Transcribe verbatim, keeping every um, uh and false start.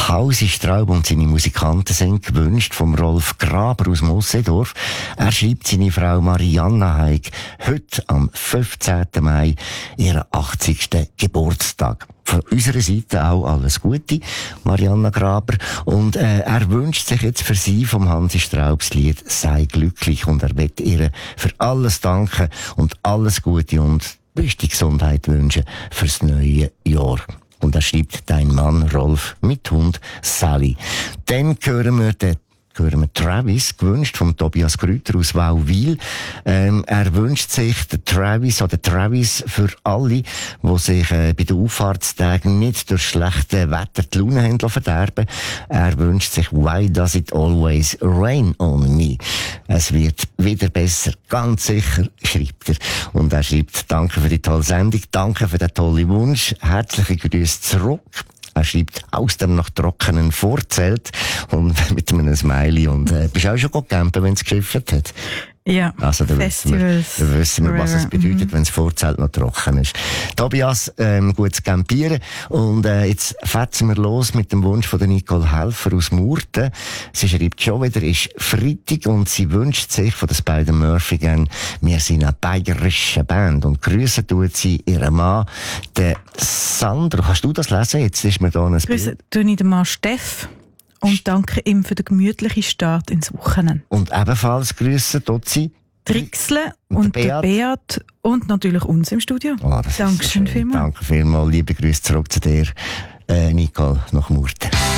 Hausi Straub und seine Musikanten sind gewünscht vom Rolf Graber aus Mossedorf. Er schreibt seine Frau Marianna Haig heute am fünfzehnten Mai ihren achtzigsten Geburtstag. Von unserer Seite auch alles Gute, Marianna Graber. Und äh, er wünscht sich jetzt für sie vom Hansi Straubs Lied «Sei glücklich» und er will ihr für alles danken und alles Gute und beste Gesundheit wünschen fürs neue Jahr. Und er schreibt «Dein Mann Rolf mit Hund Sally». Dann hören wir den hören wir Travis, gewünscht von Tobias Grüter aus Wauwil. Ähm, er wünscht sich den Travis oder Travis für alle, die sich äh, bei den Auffahrtstagen nicht durch schlechte Wetter die Laune haben verderben. Er wünscht sich «Why does it always rain on me?» Es wird wieder besser, ganz sicher, schreibt er. Und er schreibt «Danke für die tolle Sendung, danke für den tollen Wunsch, herzliche Grüße zurück». Er schreibt aus dem noch trockenen Vorzelt und mit einem Smiley. Und äh, bist du auch schon gecampen, wenn es geschiffert hat? Ja, also, da Festivals. Da wissen wir, was es bedeutet, mhm. wenn das Vorzelt noch trocken ist. Tobias, ähm, gutes Campieren. Und äh, jetzt fetzen wir los mit dem Wunsch von der Nicole Helfer aus Murten. Sie schreibt schon wieder, ist Freitag und sie wünscht sich von der Spider-Murphy gern, wir sind eine bayerische Band. Und grüßen tut sie ihren Mann, den Sandro. Kannst du das lesen? Jetzt ist mir da ein Bild. Grüßen tue ich den Mann Steff. Und danke ihm für den gemütlichen Start ins Wochenende. Und ebenfalls grüßen dort sie Trixle und, und Beat. Beat und natürlich uns im Studio. Oh, Dankeschön vielmals. Danke vielmals. Liebe Grüße zurück zu dir, äh, Nicole, nach Murten.